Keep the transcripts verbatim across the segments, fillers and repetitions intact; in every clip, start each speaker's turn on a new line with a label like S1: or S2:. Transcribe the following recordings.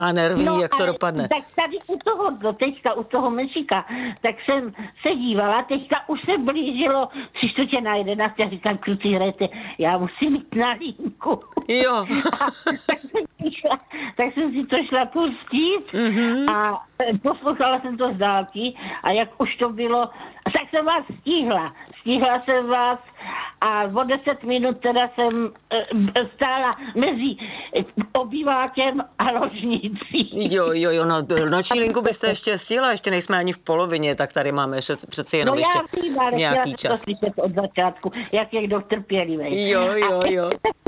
S1: A nerví,
S2: no,
S1: jak to dopadne.
S2: Tak tady u toho, no teďka u toho Mešika, tak jsem se dívala, teďka už se blížilo tři čtvrtě na jedenáct, já říkám, kluci, hrajte, já musím jít na linku.
S1: Jo.
S2: A, tak, jsem šla, tak jsem si to šla pustit mm-hmm. a poslouchala jsem to z dálky a jak už to bylo, tak jsem vás stihla. Stihla jsem vás a o deset minut teda jsem e, stála mezi obývákem a ložnicí.
S1: Jo, jo, jo, no noční linku byste ještě stihla, ještě nejsme ani v polovině, tak tady máme ještě, přeci jenom
S2: no
S1: ještě
S2: já vím, ale
S1: nějaký čas.
S2: To od začátku, jak je kdo trpělivý.
S1: Jo, jo, jo.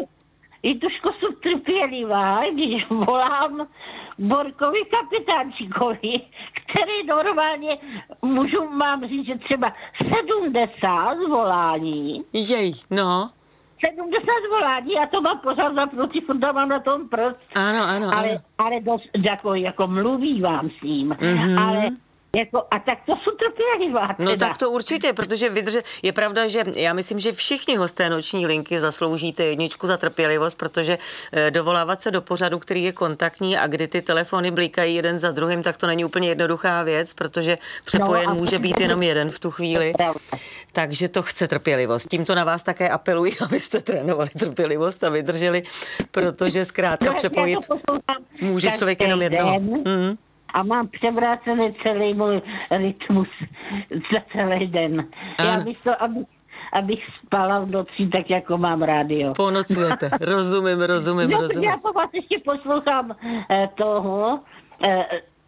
S2: I trošku jsem trpělivá, když volám Borkovi kapitánčíkovi, který normálně můžu, mám říct, že třeba sedmdesát volání.
S1: Jej, no.
S2: sedmdesát volání, já to mám pořád zapnutý, furt mám na tom prst.
S1: Ano, ano,
S2: ale,
S1: ano.
S2: ale dost, jako, jako mluví vám s ním. Mm-hmm. Ale jako, a tak to jsou trpělivá. Teda.
S1: No tak to určitě, protože vydrže, je pravda, že já myslím, že všichni hosté noční linky zasloužíte jedničku za trpělivost, protože dovolávat se do pořadu, který je kontaktní a kdy ty telefony blikají jeden za druhým, tak to není úplně jednoduchá věc, protože přepojen no, může být jenom jeden v tu chvíli. Takže to chce trpělivost. Tímto na vás také apeluji, abyste trénovali trpělivost a vydrželi, protože zkrátka no, přepojit může člověk jenom jednoho. Mm.
S2: A mám převrácený celý můj rytmus za celý den. Ano. Já bych to, abych, abych spala v noci, tak jako mám rádio.
S1: Ponocujete. Rozumím, rozumím, no, rozumím.
S2: Já po vás ještě poslouchám eh, toho, eh,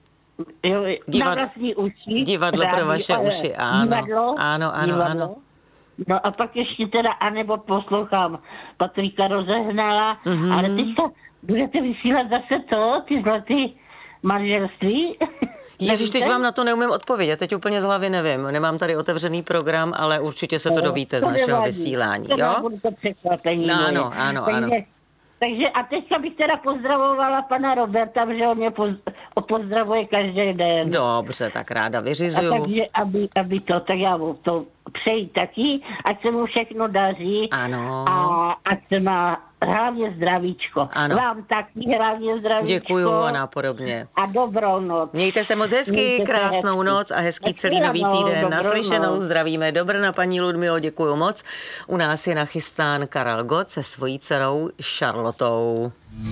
S2: jo,
S1: Divad...
S2: na vlastní uši.
S1: Divadlo rádio, pro vaše ale, uši, ano.
S2: Divadlo,
S1: ano, ano,
S2: divadlo.
S1: ano.
S2: No a pak ještě teda, anebo poslouchám Patrika Rozehnala, mm-hmm. ale teďka budete vysílat zase to, ty zlatý manželství?
S1: Ježiš, teď vám na to neumím odpovědět, teď úplně z hlavy nevím. Nemám tady otevřený program, ale určitě se to dovíte
S2: to
S1: z našeho
S2: nevadí.
S1: vysílání,
S2: to
S1: jo?
S2: Budu to překvapení.
S1: No, ano, ano,
S2: takže,
S1: ano.
S2: Takže a teďka bych teda pozdravovala pana Roberta, protože on mě poz, pozdravuje každý den.
S1: Dobře, tak ráda vyřizuju.
S2: A takže, aby, aby to, tak já mu to přeji taky, ať se mu všechno daří.
S1: Ano.
S2: A ať se má hlavně zdravíčko.
S1: Ano.
S2: Vám taky hlavně zdravíčko.
S1: Děkuju a nápodobně.
S2: A dobrou noc.
S1: Mějte se moc hezky, Mějte krásnou hezky. Noc a hezký celý nový týden. Naslyšenou, zdravíme do Brna, paní Ludmilo, děkuju moc. U nás je nachystán Karel Gott se svojí dcerou Charlotou.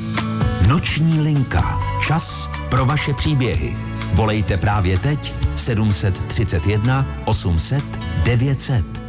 S3: Noční linka. Čas pro vaše příběhy. Volejte právě teď sedm set třicet jedna osm set devět set.